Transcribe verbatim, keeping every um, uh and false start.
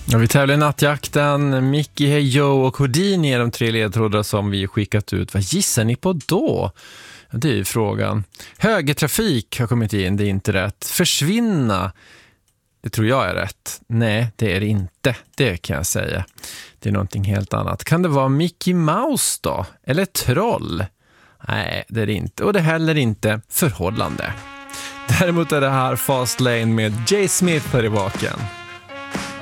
Ja, vi tävlar i nattjakten. Mickey, Hey Joe och Houdini är de tre ledtrådar som vi skickat ut. Vad gissar ni på då? Ja, det är ju frågan. Högertrafik har kommit in, det är inte rätt. Försvinna, det tror jag är rätt. Nej, det är det inte. Det kan jag säga. Det är någonting helt annat. Kan det vara Mickey Mouse då? Eller troll? Nej, det är det inte. Och det är heller inte förhållande. Däremot är det här Fast Lane med Jay Smith här i baken.